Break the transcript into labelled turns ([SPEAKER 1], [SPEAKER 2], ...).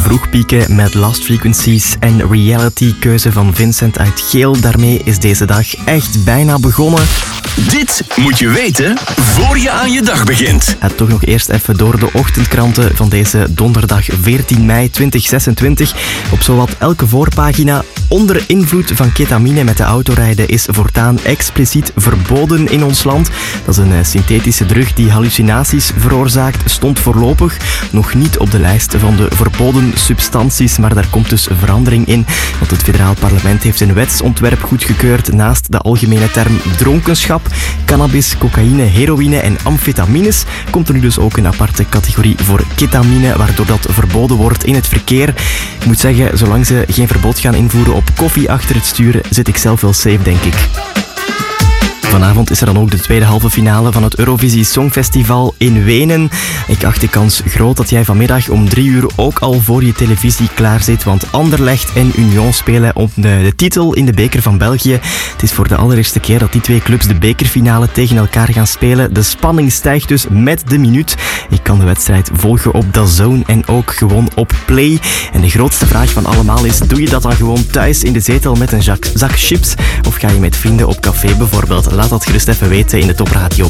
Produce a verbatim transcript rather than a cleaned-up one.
[SPEAKER 1] Vroeg pieken met Lost Frequencies en Reality, keuze van Vincent uit Geel. Daarmee is deze dag echt bijna begonnen.
[SPEAKER 2] Dit moet je weten voor je aan je dag begint.
[SPEAKER 1] En toch nog eerst even door de ochtendkranten van deze donderdag veertien mei tweeduizend zesentwintig. Op zowat elke voorpagina: onder invloed van ketamine met de auto rijden is voortaan expliciet verboden in ons land. Dat is een synthetische drug die hallucinaties veroorzaakt, stond voorlopig nog niet op de lijst van de verboden substanties, maar daar komt dus verandering in, want het federaal parlement heeft een wetsontwerp goedgekeurd. Naast de algemene term dronkenschap, cannabis, cocaïne, heroïne en amfetamines komt er nu dus ook een aparte categorie voor ketamine, waardoor dat verboden wordt in het verkeer. Ik moet zeggen, zolang ze geen verbod gaan invoeren op koffie achter het sturen, zit ik zelf wel safe, denk ik. Vanavond is er dan ook de tweede halve finale van het Eurovisie Songfestival in Wenen. Ik acht de kans groot dat jij vanmiddag om drie uur ook al voor je televisie klaar zit, want Anderlecht en Union spelen op de, de titel in de beker van België. Het is voor de allereerste keer dat die twee clubs de bekerfinale tegen elkaar gaan spelen. De spanning stijgt dus met de minuut. Ik kan de wedstrijd volgen op DAZN en ook gewoon op Play. En de grootste vraag van allemaal is: doe je dat dan gewoon thuis in de zetel met een zak, zak chips? Of ga je met vrienden op café bijvoorbeeld? Laat dat gerust even weten in de Top Radio